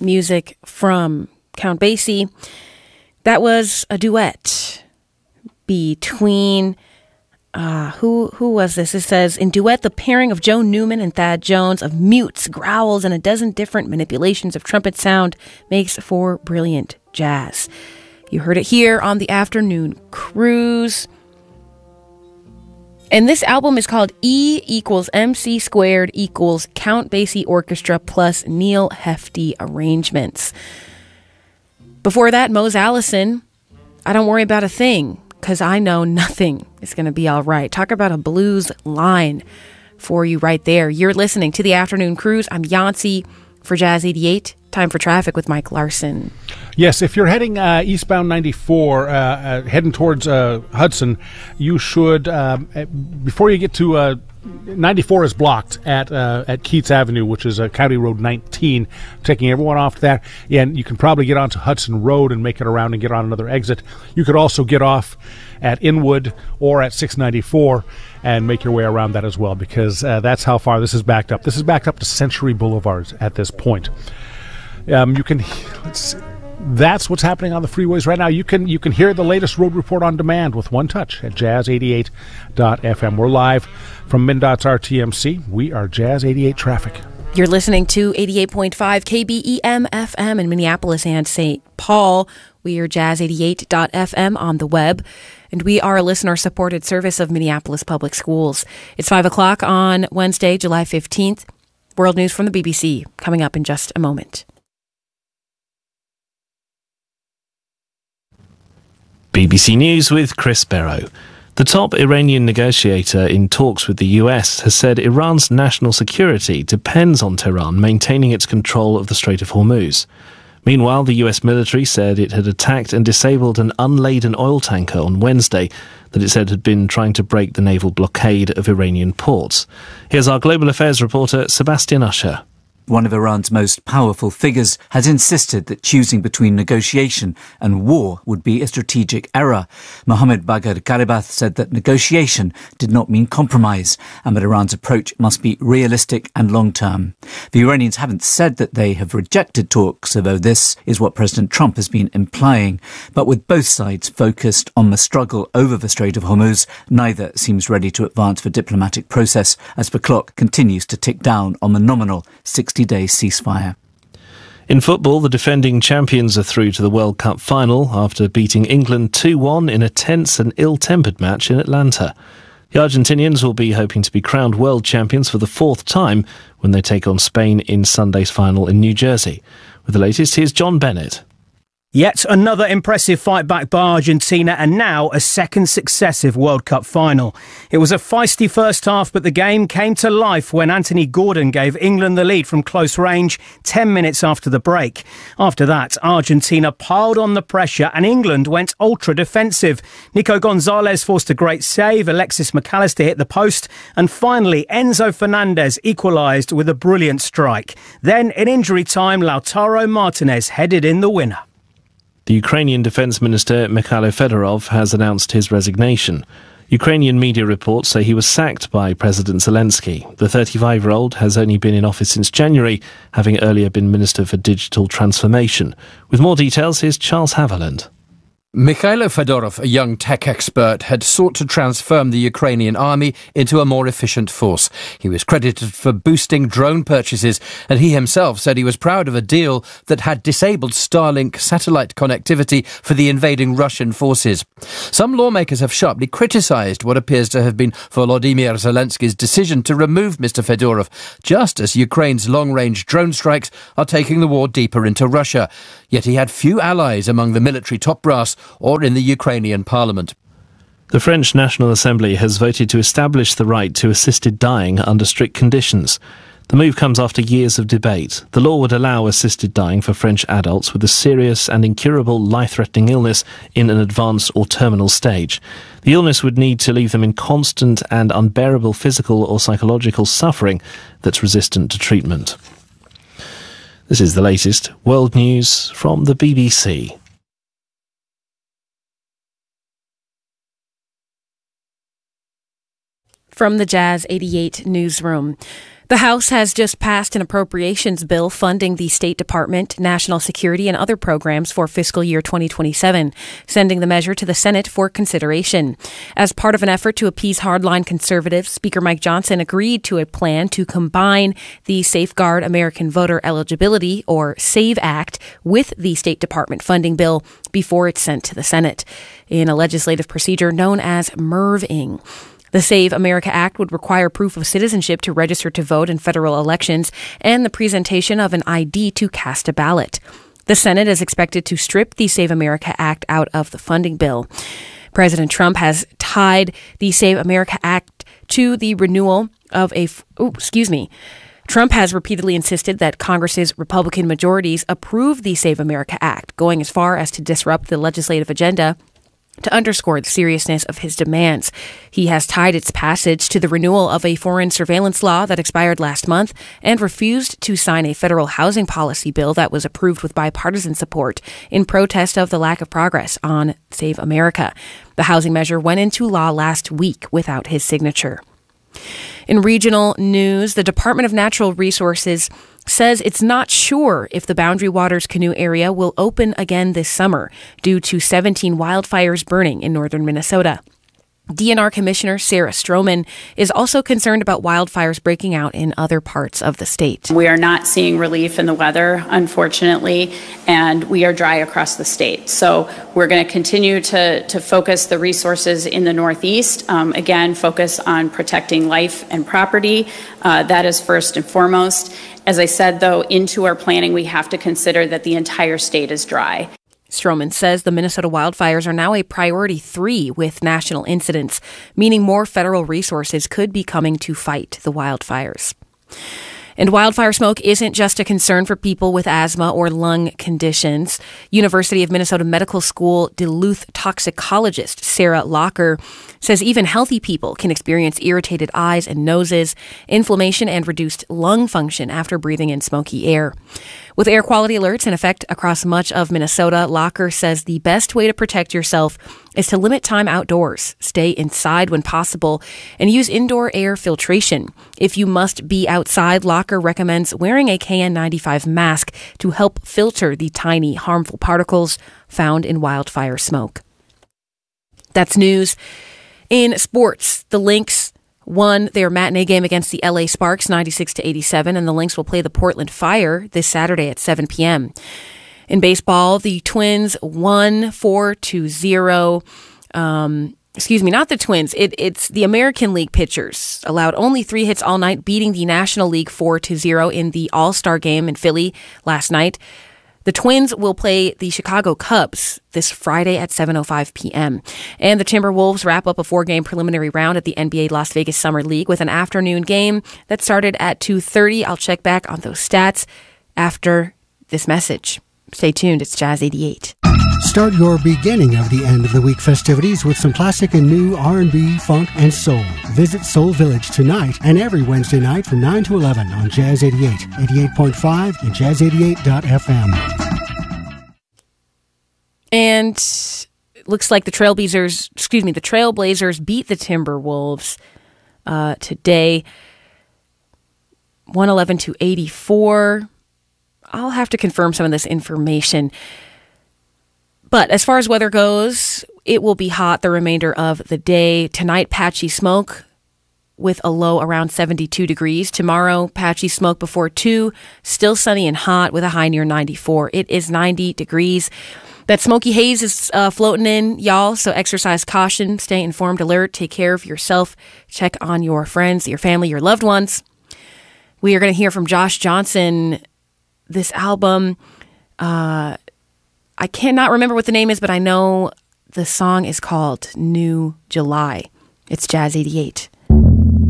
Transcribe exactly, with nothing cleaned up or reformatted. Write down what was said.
music from Count Basie. That was a duet between, uh, who who was this? It says, in duet, the pairing of Joe Newman and Thad Jones of mutes, growls, and a dozen different manipulations of trumpet sound makes for brilliant jazz. You heard it here on the Afternoon Cruise. And this album is called E equals M C squared equals Count Basie Orchestra plus Neil Hefti arrangements. Before that, Mose Allison, I Don't Worry About a Thing, because I know nothing is going to be all right. Talk about a blues line for you right there. You're listening to the Afternoon Cruise. I'm Yancy for Jazz eighty-eight. Time for traffic with Mike Larson. Yes, if you're heading uh, eastbound ninety-four, uh, uh, heading towards uh, Hudson, you should, uh, before you get to uh, ninety-four is blocked at uh, at Keats Avenue, which is uh, County Road nineteen, taking everyone off that. And you can probably get onto Hudson Road and make it around and get on another exit. You could also get off at Inwood or at six ninety-four and make your way around that as well, because uh, that's how far this is backed up. This is backed up to Century Boulevard at this point. Um, you can, let's see, that's what's happening on the freeways right now. You can you can hear the latest road report on demand with one touch at jazz eighty-eight dot f m. We're live from MnDOT's R T M C. We are Jazz eighty-eight Traffic. You're listening to eighty-eight point five K B E M F M in Minneapolis and Saint Paul. We are jazz eighty-eight dot f m on the web, and we are a listener-supported service of Minneapolis Public Schools. It's five o'clock on Wednesday, July fifteenth. World news from the B B C coming up in just a moment. B B C News with Chris Barrow. The top Iranian negotiator in talks with the U S has said Iran's national security depends on Tehran maintaining its control of the Strait of Hormuz. Meanwhile, the U S military said it had attacked and disabled an unladen oil tanker on Wednesday that it said had been trying to break the naval blockade of Iranian ports. Here's our global affairs reporter, Sebastian Usher. One of Iran's most powerful figures has insisted that choosing between negotiation and war would be a strategic error. Mohammad Bagher Ghalibaf said that negotiation did not mean compromise, and that Iran's approach must be realistic and long-term. The Iranians haven't said that they have rejected talks, although this is what President Trump has been implying. But with both sides focused on the struggle over the Strait of Hormuz, neither seems ready to advance the diplomatic process as the clock continues to tick down on the nominal sixty-day ceasefire. In football, the defending champions are through to the World Cup final after beating England two one in a tense and ill-tempered match in Atlanta. The Argentinians will be hoping to be crowned world champions for the fourth time when they take on Spain in Sunday's final in New Jersey. With the latest, here's John Bennett. Yet another impressive fight back by Argentina, and now a second successive World Cup final. It was a feisty first half, but the game came to life when Anthony Gordon gave England the lead from close range ten minutes after the break. After that, Argentina piled on the pressure and England went ultra defensive. Nico Gonzalez forced a great save, Alexis McAllister hit the post, and finally Enzo Fernandez equalised with a brilliant strike. Then, in injury time, Lautaro Martinez headed in the winner. The Ukrainian Defence Minister Mikhailo Fedorov has announced his resignation. Ukrainian media reports say he was sacked by President Zelensky. The thirty-five-year-old has only been in office since January, having earlier been Minister for Digital Transformation. With more details, here's Charles Haviland. Mikhailo Fedorov, a young tech expert, had sought to transform the Ukrainian army into a more efficient force. He was credited for boosting drone purchases, and he himself said he was proud of a deal that had disabled Starlink satellite connectivity for the invading Russian forces. Some lawmakers have sharply criticised what appears to have been Volodymyr Zelensky's decision to remove Mister Fedorov, just as Ukraine's long-range drone strikes are taking the war deeper into Russia. Yet he had few allies among the military top brass or in the Ukrainian parliament. The French National Assembly has voted to establish the right to assisted dying under strict conditions. The move comes after years of debate. The law would allow assisted dying for French adults with a serious and incurable life-threatening illness in an advanced or terminal stage. The illness would need to leave them in constant and unbearable physical or psychological suffering that's resistant to treatment. This is the latest world news from the B B C. From the Jazz eighty-eight newsroom. The House has just passed an appropriations bill funding the State Department, national security, and other programs for fiscal year twenty twenty-seven, sending the measure to the Senate for consideration. As part of an effort to appease hardline conservatives, Speaker Mike Johnson agreed to a plan to combine the Safeguard American Voter Eligibility, or SAVE Act, with the State Department funding bill before it's sent to the Senate, in a legislative procedure known as merving. The Save America Act would require proof of citizenship to register to vote in federal elections and the presentation of an I D to cast a ballot. The Senate is expected to strip the Save America Act out of the funding bill. President Trump has tied the Save America Act to the renewal of a, oh, excuse me, Trump has repeatedly insisted that Congress's Republican majorities approve the Save America Act, going as far as to disrupt the legislative agenda to underscore the seriousness of his demands. He has tied its passage to the renewal of a foreign surveillance law that expired last month and refused to sign a federal housing policy bill that was approved with bipartisan support in protest of the lack of progress on Save America. The housing measure went into law last week without his signature. In regional news, the Department of Natural Resources says it's not sure if the Boundary Waters canoe area will open again this summer due to seventeen wildfires burning in northern Minnesota. D N R Commissioner Sarah Stroman is also concerned about wildfires breaking out in other parts of the state. We are not seeing relief in the weather, unfortunately, and we are dry across the state. So we're going to continue to, to focus the resources in the Northeast. Um, again, focus on protecting life and property. Uh, that is first and foremost. As I said, though, into our planning, we have to consider that the entire state is dry. Stroman says the Minnesota wildfires are now a priority three with national incidents, meaning more federal resources could be coming to fight the wildfires. And wildfire smoke isn't just a concern for people with asthma or lung conditions. University of Minnesota Medical School Duluth toxicologist Sarah Locker says even healthy people can experience irritated eyes and noses, inflammation, and reduced lung function after breathing in smoky air. With air quality alerts in effect across much of Minnesota, Locker says the best way to protect yourself is to limit time outdoors, stay inside when possible, and use indoor air filtration. If you must be outside, Locker recommends wearing a K N ninety-five mask to help filter the tiny, harmful particles found in wildfire smoke. That's news. In sports, the Lynx won their matinee game against the L A Sparks ninety-six to eighty-seven, and the Lynx will play the Portland Fire this Saturday at seven p.m. In baseball, the Twins won four to zero. Um, excuse me, not the Twins. It, it's the American League pitchers allowed only three hits all night, beating the National League four to zero in the All-Star game in Philly last night. The Twins will play the Chicago Cubs this Friday at seven oh five p.m. And the Timberwolves wrap up a four-game preliminary round at the N B A Las Vegas Summer League with an afternoon game that started at two thirty. I'll check back on those stats after this message. Stay tuned. It's Jazz eighty-eight. Start your beginning of the end of the week festivities with some classic and new R and B, funk, and soul. Visit Soul Village tonight and every Wednesday night from nine to eleven on Jazz eighty-eight, eighty-eight point five, and jazz eighty-eight dot f m. And looks like the Trailblazers, excuse me, the Trailblazers beat the Timberwolves uh, today, one eleven to eighty-four. I'll have to confirm some of this information. But as far as weather goes, it will be hot the remainder of the day. Tonight, patchy smoke with a low around seventy-two degrees. Tomorrow, patchy smoke before two, still sunny and hot with a high near ninety-four. It is ninety degrees. That smoky haze is uh, floating in, y'all, so exercise caution, stay informed, alert, take care of yourself, check on your friends, your family, your loved ones. We are going to hear from Josh Johnson. This album, uh, I cannot remember what the name is, but I know the song is called New July. It's Jazz eighty-eight.